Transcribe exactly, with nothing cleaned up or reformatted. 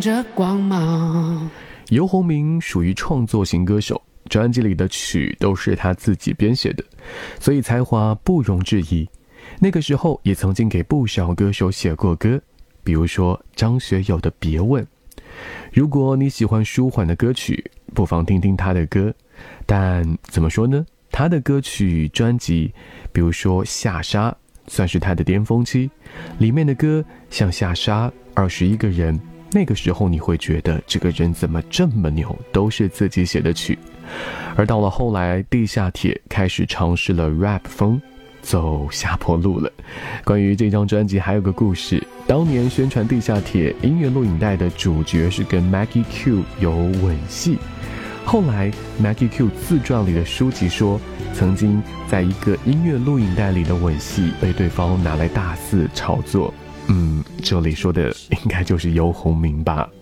着光芒。 游鸿明属于创作型歌手，专辑里的曲都是他自己编写的，所以才华不容置疑。那个时候也曾经给不少歌手写过歌，比如说张学友的《别问》。如果你喜欢舒缓的歌曲，不妨听听他的歌。但怎么说呢，他的歌曲专辑，比如说《下沙》算是他的巅峰期，里面的歌像《下沙》、二十一个人，那个时候你会觉得这个人怎么这么牛，都是自己写的曲。而到了后来，地下铁开始尝试了 rap 风，走下坡路了。关于这张专辑还有个故事，当年宣传地下铁音乐录影带的主角是跟 Maggie Q 有吻戏，后来 Maggie Q 自传里的书籍说，曾经在一个音乐录影带里的吻戏被对方拿来大肆炒作。嗯，这里说的应该就是游鸿明吧。